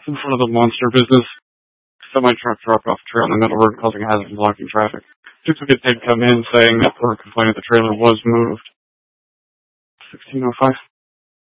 in front of the Monster business. Semi-truck dropped off a trailer in the middle road, causing hazards and blocking traffic. Duplicate did come in saying that we're complaining the trailer was moved. 16:05.